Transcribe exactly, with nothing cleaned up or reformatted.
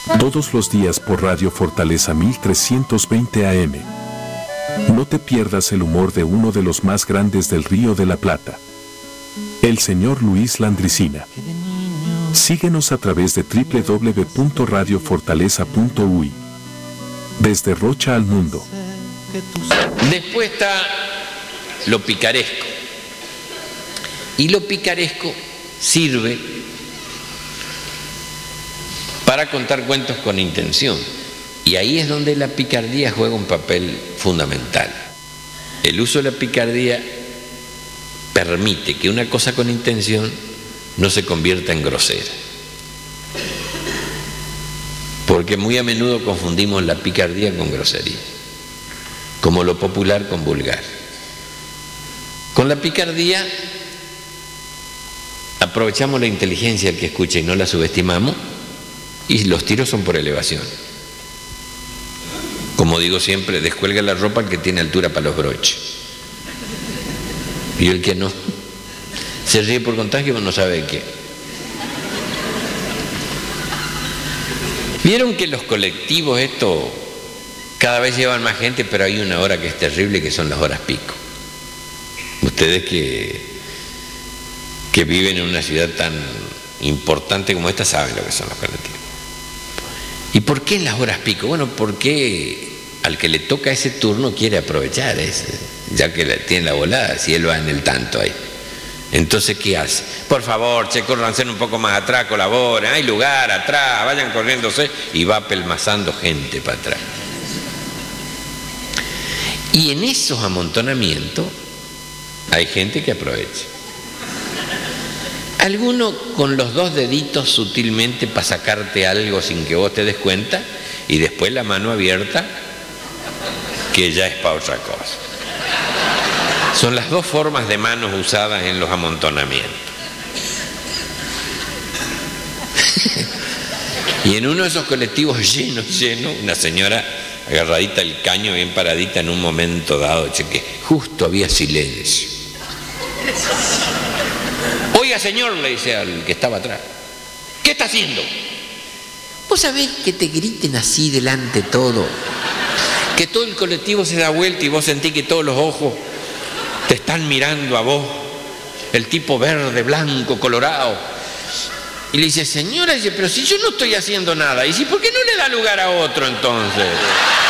Todos los días por Radio Fortaleza mil trescientos veinte A M. No te pierdas el humor de uno de los más grandes del Río de la Plata, el señor Luis Landricina. Síguenos a través de doble u doble u doble u punto radio fortaleza punto u i. Desde Rocha al mundo. Después está lo picaresco. Y lo picaresco sirve para contar cuentos con intención. Y ahí es donde la picardía juega un papel fundamental. El uso de la picardía permite que una cosa con intención no se convierta en grosera. Porque muy a menudo confundimos la picardía con grosería, como lo popular con vulgar. Con la picardía aprovechamos la inteligencia del que escucha y no la subestimamos, y los tiros son por elevación. Como digo siempre, descuelga la ropa el que tiene altura para los broches. Y el que no, se ríe por contagio, no sabe de qué. Vieron que los colectivos, esto, cada vez llevan más gente, pero hay una hora que es terrible, que son las horas pico. Ustedes que, que viven en una ciudad tan importante como esta saben lo que son los colectivos. ¿Y por qué en las horas pico? Bueno, porque al que le toca ese turno quiere aprovechar ese, ya que tiene la volada, si él va en el tanto ahí. Entonces, ¿qué hace? Por favor, che, córranse un poco más atrás, colaboren, hay lugar atrás, vayan corriéndose, y va pelmazando gente para atrás. Y en esos amontonamientos hay gente que aprovecha. Alguno con los dos deditos sutilmente para sacarte algo sin que vos te des cuenta, y después la mano abierta, que ya es para otra cosa. Son las dos formas de manos usadas en los amontonamientos. Y en uno de esos colectivos llenos, llenos, una señora agarradita el caño, bien paradita en un momento dado, que justo había silencio. Oiga, señor, le dice al que estaba atrás, ¿qué está haciendo? ¿Vos sabés que te griten así delante todo? Que todo el colectivo se da vuelta y vos sentís que todos los ojos te están mirando a vos, el tipo verde, blanco, colorado. Y le dice, señora, dice, pero si yo no estoy haciendo nada. Y dice, ¿por qué no le da lugar a otro entonces?